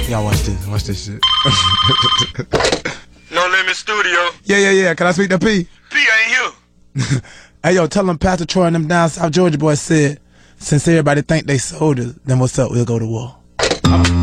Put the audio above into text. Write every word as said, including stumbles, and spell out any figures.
Y'all watch this. Watch this shit. No Limit Studio. Yeah, yeah, yeah. Can I speak to P? P ain't here. Hey, yo, tell them Pastor Troy and them down South Georgia boys said, since everybody think they sold us, then what's up? We'll go to war.